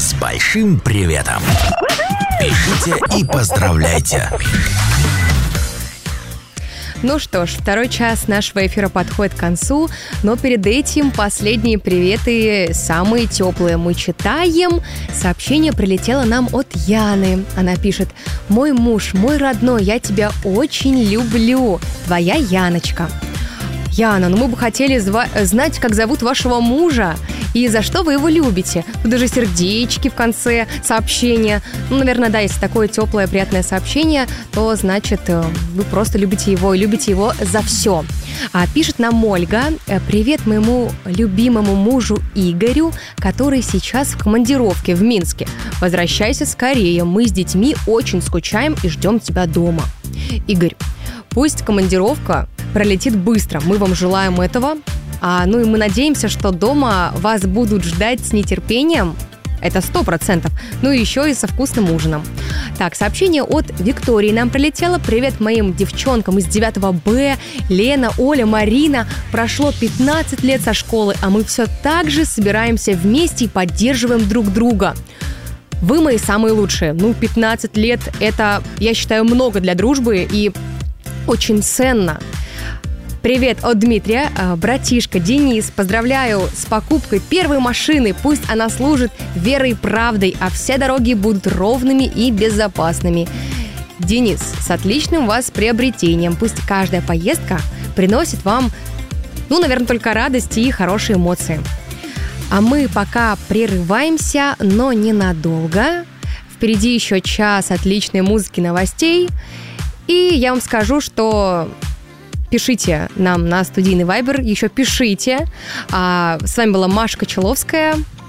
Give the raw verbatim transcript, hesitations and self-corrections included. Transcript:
с большим приветом. Пишите и поздравляйте. Ну что ж, второй час нашего эфира подходит к концу, но перед этим последние приветы, самые теплые. Мы читаем. Сообщение прилетело нам от Яны. Она пишет: «Мой муж, мой родной, я тебя очень люблю. Твоя Яночка». Яна, ну мы бы хотели зва- знать, как зовут вашего мужа и за что вы его любите. Тут даже сердечки в конце сообщения. Ну, наверное, да, если такое теплое, приятное сообщение, то, значит, вы просто любите его и любите его за все. А пишет нам Ольга: «Привет моему любимому мужу Игорю, который сейчас в командировке в Минске. Возвращайся скорее, мы с детьми очень скучаем и ждем тебя дома». Игорь, пусть командировка пролетит быстро, мы вам желаем этого. А, ну и мы надеемся, что дома вас будут ждать с нетерпением. Это сто процентов. Ну и еще и со вкусным ужином. Так, сообщение от Виктории нам прилетело. «Привет моим девчонкам из девятого Б. Лена, Оля, Марина. Прошло пятнадцать лет со школы, а мы все так же собираемся вместе и поддерживаем друг друга. Вы мои самые лучшие». Ну, пятнадцать лет – это, я считаю, много для дружбы и очень ценно. Привет от Дмитрия. Братишка Денис, поздравляю с покупкой первой машины. Пусть она служит верой и правдой, а все дороги будут ровными и безопасными. Денис, с отличным у вас приобретением. Пусть каждая поездка приносит вам, ну, наверное, только радость и хорошие эмоции. А мы пока прерываемся, но ненадолго. Впереди еще час отличной музыки, новостей. И я вам скажу, что... Пишите нам на студийный вайбер, еще пишите. А, с вами была Маша Кочеловская.